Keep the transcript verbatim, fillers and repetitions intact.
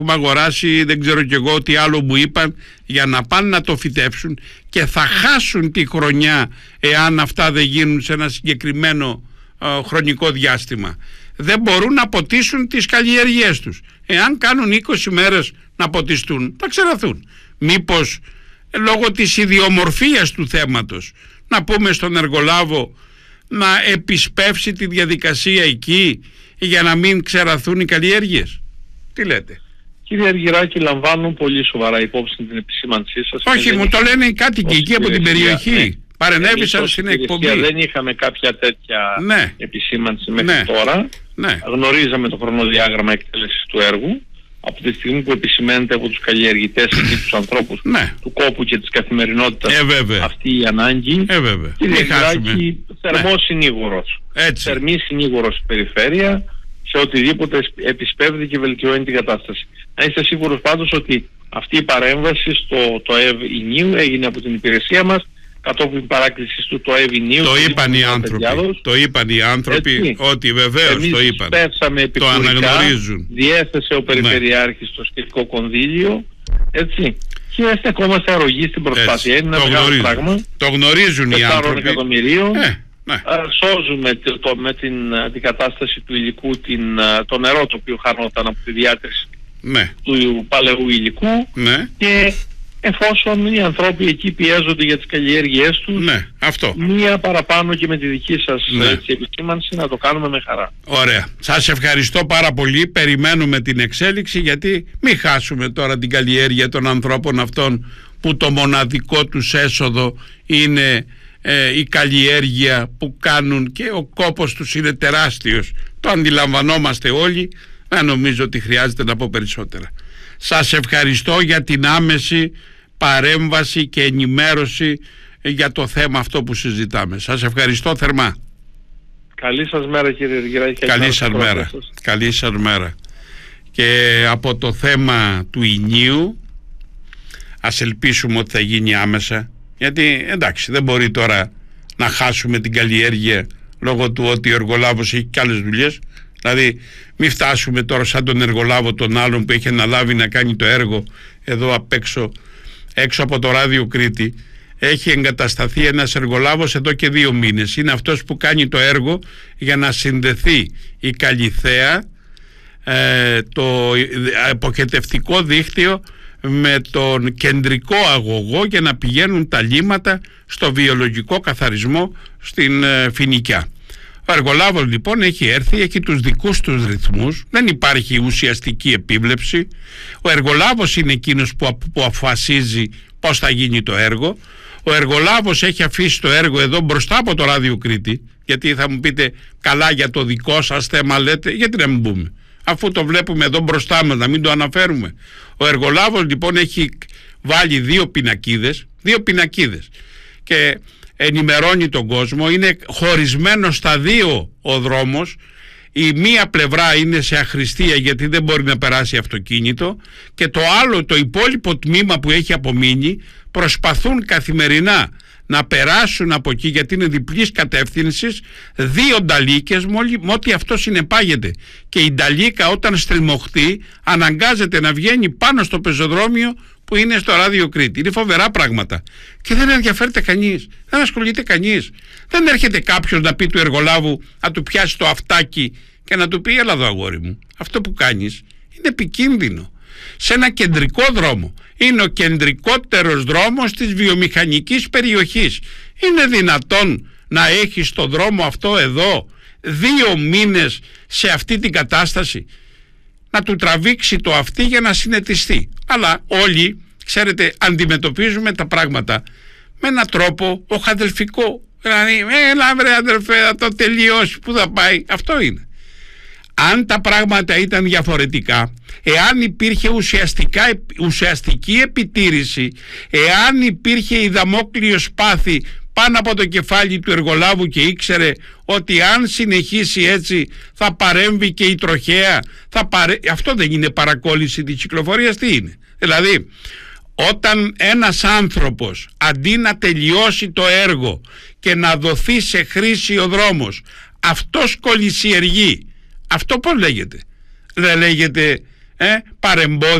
Έχουμε αγοράσει, δεν ξέρω κι εγώ τι άλλο μου είπαν, για να πάνε να το φυτέψουν και θα χάσουν τη χρονιά εάν αυτά δεν γίνουν σε ένα συγκεκριμένο ε, χρονικό διάστημα. Δεν μπορούν να ποτίσουν τις καλλιέργειές τους. Εάν κάνουν είκοσι μέρες να ποτιστούν, θα ξεραθούν. Μήπως ε, λόγω της ιδιομορφίας του θέματος να πούμε στον εργολάβο να επισπεύσει τη διαδικασία εκεί για να μην ξεραθούν οι καλλιέργειες? Τι λέτε? Κύριε Αργυράκη, λαμβάνω πολύ σοβαρά υπόψη την επισήμανσή σας. Όχι, μου το λένε οι κάτοικοι εκεί από την περιοχή. Ναι. Παρενέβησαν στην εκπομπή. Δεν είχαμε κάποια τέτοια ναι. επισήμανση μέχρι ναι. τώρα. Ναι. Γνωρίζαμε το χρονοδιάγραμμα εκτέλεσης του έργου. Από τη στιγμή που επισημαίνεται από τους καλλιεργητές και τους ανθρώπους ναι. του κόπου και της καθημερινότητας ε, αυτή η ανάγκη, ε, βέβαια. Κύριε Αργυράκη, θερμός ναι. συνήγορος. Θερμή συνήγορος στην περιφέρεια σε οτιδήποτε επισπεύδει και βελτιώνει την κατάσταση. Να είστε σίγουρος πάντως ότι αυτή η παρέμβαση στο το ΕΒ Ινίου έγινε από την υπηρεσία μας κατόπιν παράκλησης του το ΕΒ Ινίου. Το είπαν οι άνθρωποι, το είπαν οι άνθρωποι έτσι, ότι βεβαίως εμείς το είπαν. Το αναγνωρίζουν. Διέθεσε ο Περιφερειάρχης ναι. το σχετικό κονδύλιο, έτσι. Και στεκόμαστε αρρωγοί στην προσπάθεια. Είναι ένα το μεγάλο γνωρίζουν. πράγμα. Το γνωρίζουν οι άνθρωποι. εκατομμυρίων. Ε. Ναι. Σώζουμε το, με την αντικατάσταση του υλικού την, το νερό το οποίο χανόταν από τη διάτρηση ναι. του παλαιού υλικού ναι. και εφόσον οι ανθρώποι εκεί πιέζονται για τις καλλιέργειές τους ναι. αυτό. μία παραπάνω και με τη δική σας ναι. έτσι, επισήμανση να το κάνουμε με χαρά. Ωραία. Σας ευχαριστώ πάρα πολύ. Περιμένουμε την εξέλιξη, γιατί μην χάσουμε τώρα την καλλιέργεια των ανθρώπων αυτών που το μοναδικό τους έσοδο είναι Ε, η καλλιέργεια που κάνουν και ο κόπος τους είναι τεράστιος. Το αντιλαμβανόμαστε όλοι. Δεν νομίζω ότι χρειάζεται να πω περισσότερα. Σας ευχαριστώ για την άμεση παρέμβαση και ενημέρωση για το θέμα αυτό που συζητάμε. Σας ευχαριστώ θερμά. Καλή σας μέρα, κύριε Αργυράκη. Καλή σας μέρα. Καλή σας μέρα. Και από το θέμα του Ινίου ας ελπίσουμε ότι θα γίνει άμεσα, γιατί εντάξει δεν μπορεί τώρα να χάσουμε την καλλιέργεια λόγω του ότι ο εργολάβος έχει κι άλλες δουλειές. Δηλαδή μην φτάσουμε τώρα σαν τον εργολάβο τον άλλον που έχει αναλάβει να κάνει το έργο εδώ απ' έξω, έξω από το ράδιο Κρήτη. Έχει εγκατασταθεί ένας εργολάβος εδώ και δύο μήνες. Είναι αυτός που κάνει το έργο για να συνδεθεί η Καλιθέα, ε, το αποχετευτικό δίκτυο με τον κεντρικό αγωγό, για να πηγαίνουν τα λίματα στο βιολογικό καθαρισμό στην ε, Φοινικιά. Ο εργολάβος λοιπόν έχει έρθει, έχει τους δικούς τους ρυθμούς, δεν υπάρχει ουσιαστική επίβλεψη. Ο εργολάβος είναι εκείνος που, που αποφασίζει πώς θα γίνει το έργο. Ο εργολάβος έχει αφήσει το έργο εδώ μπροστά από το ράδιο Κρήτη, γιατί θα μου πείτε καλά για το δικό σας θέμα λέτε, γιατί να μην πούμε, αφού το βλέπουμε εδώ μπροστά μας, να μην το αναφέρουμε. Ο εργολάβος λοιπόν έχει βάλει δύο πινακίδες, δύο πινακίδες και ενημερώνει τον κόσμο. Είναι χωρισμένο στα δύο ο δρόμος. Η μία πλευρά είναι σε αχρηστία γιατί δεν μπορεί να περάσει αυτοκίνητο, και το άλλο, το υπόλοιπο τμήμα που έχει απομείνει, προσπαθούν καθημερινά να περάσουν από εκεί, γιατί είναι διπλής κατεύθυνσης, δύο νταλίκες με ό,τι αυτό συνεπάγεται. Και η νταλίκα όταν στριμωχτεί αναγκάζεται να βγαίνει πάνω στο πεζοδρόμιο που είναι στο ράδιο Κρήτη. Είναι φοβερά πράγματα και δεν ενδιαφέρεται κανείς, δεν ασχολείται κανείς. Δεν έρχεται κάποιος να πει του εργολάβου, να του πιάσει το αυτάκι και να του πει έλα εδώ αγόρι μου, αυτό που κάνεις είναι επικίνδυνο. Σε ένα κεντρικό δρόμο, είναι ο κεντρικότερος δρόμος της βιομηχανικής περιοχής. Είναι δυνατόν να έχεις το δρόμο αυτό εδώ δύο μήνες σε αυτή την κατάσταση? Να του τραβήξει το αυτί για να συνετιστεί. Αλλά όλοι, ξέρετε, αντιμετωπίζουμε τα πράγματα με έναν τρόπο οχαδελφικό. Δηλαδή, έλα βρε αδερφέ, θα το τελειώσει, πού θα πάει? Αυτό είναι. Αν τα πράγματα ήταν διαφορετικά, εάν υπήρχε ουσιαστικά, ουσιαστική επιτήρηση, εάν υπήρχε η δαμόκλειο σπάθη πάνω από το κεφάλι του εργολάβου και ήξερε ότι αν συνεχίσει έτσι θα παρέμβει και η τροχέα, θα παρέ... αυτό δεν είναι παρακόλληση της κυκλοφορίας? Τι είναι? Δηλαδή, όταν ένας άνθρωπος αντί να τελειώσει το έργο και να δοθεί σε χρήση ο δρόμος, αυτός κολυσιεργεί, αυτό πώς λέγεται? Δεν λέγεται ε, παρεμπόδιο